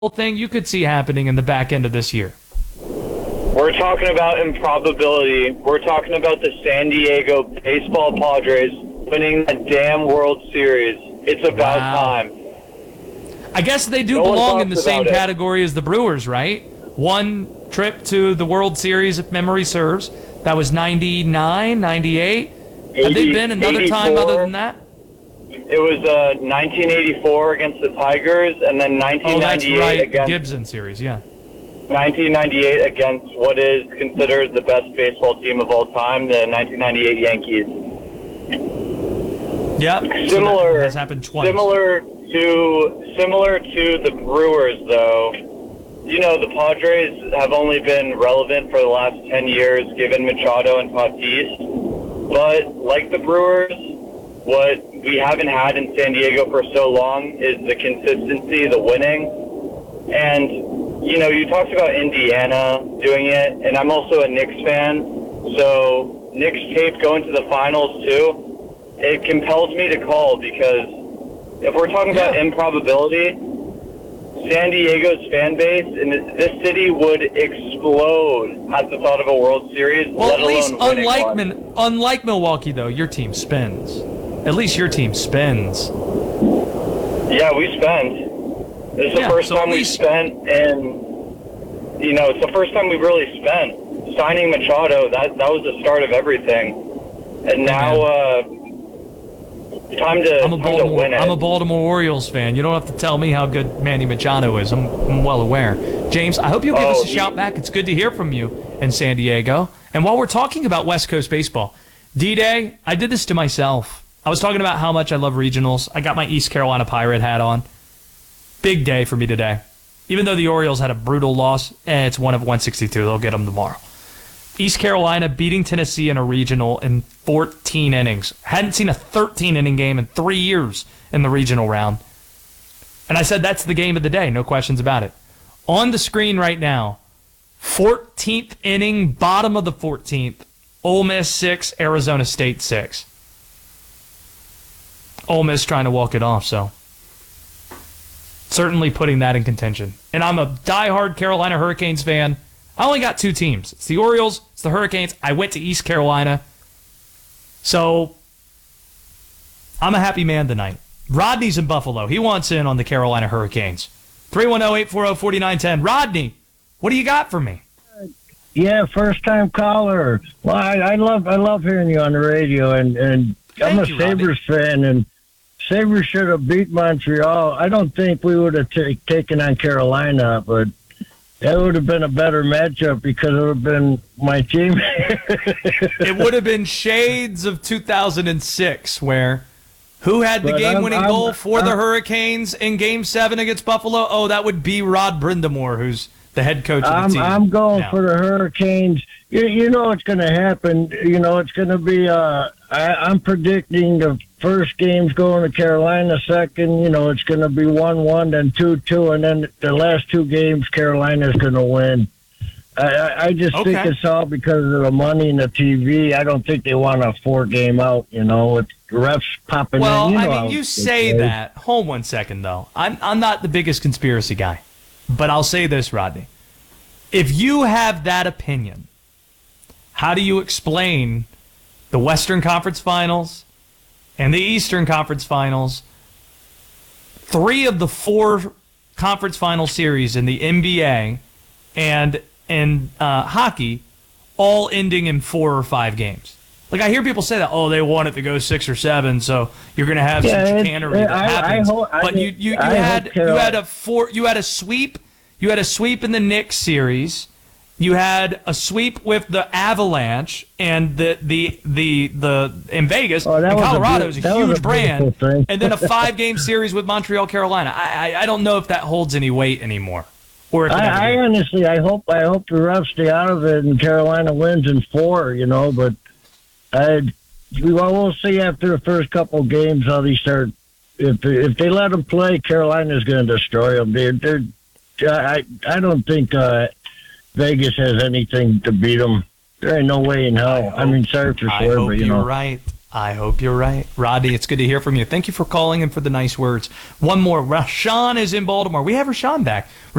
thing you could see happening in the back end of this year? We're talking about improbability. We're talking about the San Diego Baseball Padres winning a damn World Series. It's about time. I guess they do belong in the same category as the Brewers, right? One trip to the World Series, if memory serves. That was 99, 98. Have they been another 84. time other than that? It was 1984 against the Tigers, and then 1998 against Gibson series, yeah. 1998 against what is considered the best baseball team of all time, the 1998 Yankees. Yeah, similar. So has happened twice. Similar to the Brewers, though. You know, the Padres have only been relevant for the last 10 years, given Machado and Tatis. But like the Brewers, what we haven't had in San Diego for so long is the consistency, the winning. And, you know, you talked about Indiana doing it, and I'm also a Knicks fan. So Knicks tape going to the finals, too, it compels me to call because if we're talking about improbability, San Diego's fan base in this city would explode at the thought of a World Series, let alone winning one. Unlike Milwaukee, though, your team spins. At least your team spins. Yeah, we spend. This is the first time we spent, and, you know, it's the first time we've really spent. Signing Machado, that was the start of everything. And now, time to win it. I'm a Baltimore Orioles fan. You don't have to tell me how good Manny Machado is. I'm well aware. James, I hope you'll give us a shout back. It's good to hear from you in San Diego. And while we're talking about West Coast baseball, D-Day, I did this to myself. I was talking about how much I love regionals. I got my East Carolina Pirate hat on. Big day for me today. Even though the Orioles had a brutal loss, it's one of 162. They'll get them tomorrow. East Carolina beating Tennessee in a regional in 14 innings. Hadn't seen a 13-inning game in 3 years in the regional round. And I said that's the game of the day, no questions about it. On the screen right now, 14th inning, bottom of the 14th, Ole Miss 6, Arizona State 6. Ole Miss trying to walk it off, so certainly putting that in contention. And I'm a diehard Carolina Hurricanes fan. I only got two teams. It's the Orioles, it's the Hurricanes. I went to East Carolina. So I'm a happy man tonight. Rodney's in Buffalo. He wants in on the Carolina Hurricanes. 310-840-4910. Rodney, what do you got for me? Yeah, first-time caller. Well, I love hearing you on the radio, and I'm a Sabres fan, and Sabres should have beat Montreal. I don't think we would have taken on Carolina, but that would have been a better matchup because it would have been my team. It would have been shades of 2006, where who had the game-winning goal for the Hurricanes in Game 7 against Buffalo? Oh, that would be Rod Brindamore, who's the head coach of the team. I'm going for the Hurricanes. You know what's going to happen. You know, it's going to be I'm predicting the first game's going to Carolina, second, you know, it's going to be 1-1, then 2-2, and then the last two games Carolina's going to win. I just think it's all because of the money and the TV. I don't think they want a 4-game out, you know, with refs popping in. Well, I mean, you say that. Hold 1 second, though. I'm not the biggest conspiracy guy, but I'll say this, Rodney. If you have that opinion, how do you explain the Western Conference Finals and the Eastern Conference Finals, 3 of the 4 conference final series in the NBA and in hockey, all ending in 4 or 5 games? Like, I hear people say that, oh, they want it to go 6 or 7, so you're going to have some chicanery that happens. But you had a sweep. You had a sweep in the Knicks series. You had a sweep with the Avalanche and the in Vegas. And Colorado is a huge brand. And then a 5-game series with Montreal, Carolina. I don't know if that holds any weight anymore. Or if I honestly, I hope the refs stay out of it and Carolina wins in 4. You know, but we'll see after the first couple of games how they start. If they let them play, Carolina's going to destroy them. I don't think Vegas has anything to beat them. There ain't no way in hell. I mean, sorry for swearing, but you know. Right. I hope you're right. Rodney, it's good to hear from you. Thank you for calling and for the nice words. One more. Rashawn is in Baltimore. We have Rashawn back.